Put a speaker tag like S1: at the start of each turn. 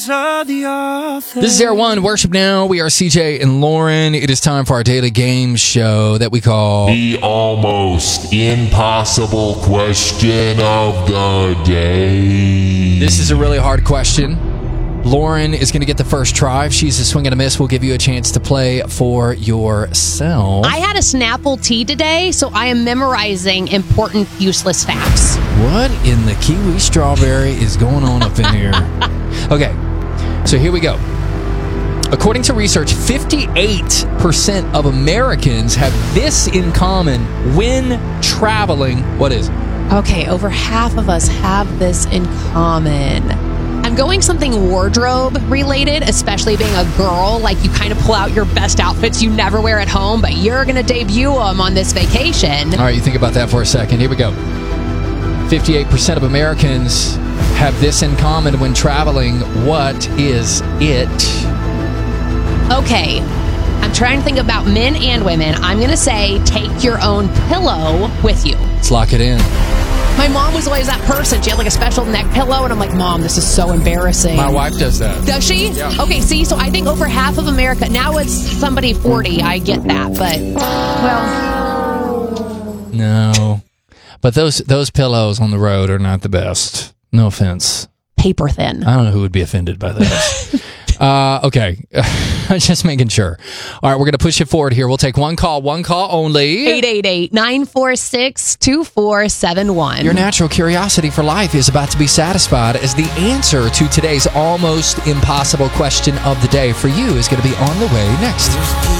S1: This is Air One Worship Now. We are CJ and Lauren. It is time for our daily game show that we call
S2: The Almost Impossible Question of the Day.
S1: This is a really hard question. Lauren is going to get the first try. If she's a swing and a miss, we'll give you a chance to play for yourself.
S3: I had a Snapple tea today, so I am memorizing important, useless facts.
S1: What in the kiwi strawberry is going on up in here? Okay, so here we go. According to research, 58% of Americans have this in common when traveling. What is it?
S3: Okay, over half of us have this in common. I'm going something wardrobe related, especially being a girl. Like, you kind of pull out your best outfits you never wear at home, but you're going to debut them on this vacation.
S1: All right, you think about that for a second. Here we go. 58% of Americans have this in common when traveling. What is it?
S3: Okay, I'm trying to think about men and women. I'm going to say take your own pillow with you.
S1: Let's lock it in.
S3: My mom was always that person. She had like a special neck pillow, and I'm like, Mom, this is so embarrassing.
S1: My wife does that.
S3: Does she?
S1: Yeah.
S3: Okay, see, so I think over half of America, now it's somebody 40, I get that, but, well.
S1: No. But those pillows on the road are not the best. No offense.
S3: Paper thin.
S1: I don't know who would be offended by that. Okay. Just making sure. All right, we're going to push it forward here. We'll take one call only.
S3: 888-946-2471.
S1: Your natural curiosity for life is about to be satisfied as the answer to today's almost impossible question of the day for you is going to be on the way next.